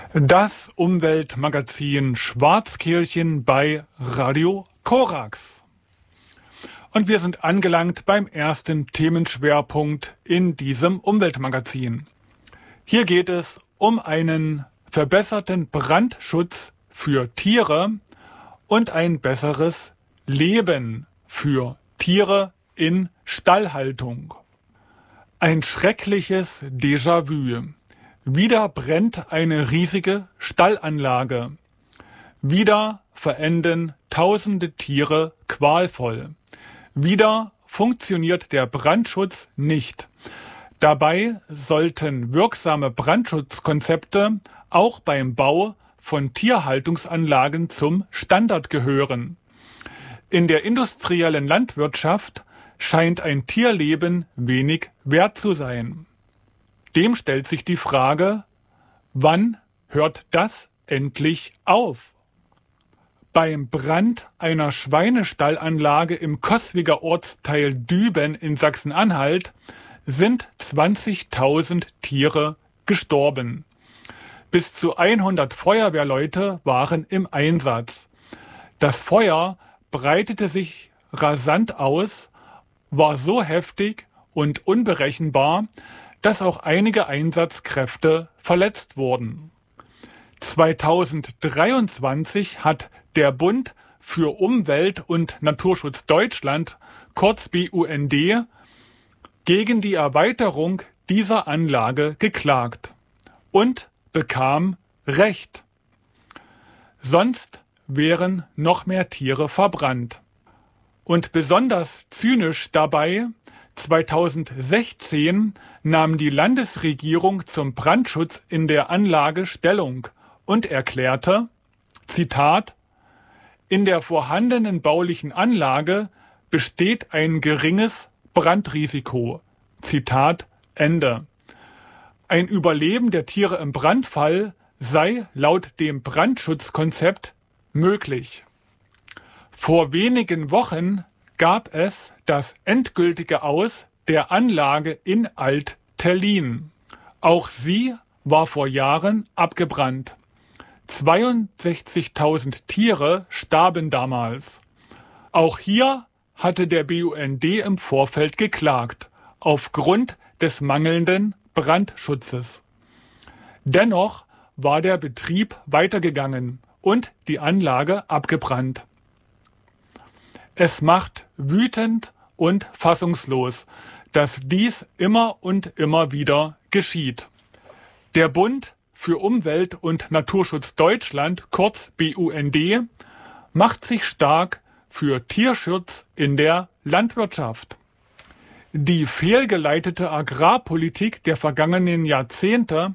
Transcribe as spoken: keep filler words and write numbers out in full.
Das Umweltmagazin Schwarzkirchen bei Radio Korax. Und wir sind angelangt beim ersten Themenschwerpunkt in diesem Umweltmagazin. Hier geht es um einen verbesserten Brandschutz für Tiere und ein besseres Leben für Tiere in Stallhaltung. Ein schreckliches Déjà-vu. Wieder brennt eine riesige Stallanlage. Wieder verenden tausende Tiere qualvoll. Wieder funktioniert der Brandschutz nicht. Dabei sollten wirksame Brandschutzkonzepte auch beim Bau von Tierhaltungsanlagen zum Standard gehören. In der industriellen Landwirtschaft scheint ein Tierleben wenig wert zu sein. Dem stellt sich die Frage, wann hört das endlich auf? Beim Brand einer Schweinestallanlage im Coswiger Ortsteil Düben in Sachsen-Anhalt sind zwanzigtausend Tiere gestorben. Bis zu hundert Feuerwehrleute waren im Einsatz. Das Feuer breitete sich rasant aus, war so heftig und unberechenbar, dass auch einige Einsatzkräfte verletzt wurden. zweitausenddreiundzwanzig hat der Bund für Umwelt und Naturschutz Deutschland, kurz B U N D, gegen die Erweiterung dieser Anlage geklagt und bekam Recht. Sonst wären noch mehr Tiere verbrannt. Und besonders zynisch dabei: zweitausendsechzehn nahm die Landesregierung zum Brandschutz in der Anlage Stellung und erklärte, Zitat, in der vorhandenen baulichen Anlage besteht ein geringes Brandrisiko. Zitat Ende. Ein Überleben der Tiere im Brandfall sei laut dem Brandschutzkonzept möglich. Vor wenigen Wochen gab es das endgültige Aus der Anlage in Alt-Tellin. Auch sie war vor Jahren abgebrannt. zweiundsechzigtausend Tiere starben damals. Auch hier hatte der B U N D im Vorfeld geklagt, aufgrund des mangelnden Brandschutzes. Dennoch war der Betrieb weitergegangen und die Anlage abgebrannt. Es macht wütend und fassungslos, dass dies immer und immer wieder geschieht. Der Bund für Umwelt und Naturschutz Deutschland, kurz B U N D, macht sich stark für Tierschutz in der Landwirtschaft. Die fehlgeleitete Agrarpolitik der vergangenen Jahrzehnte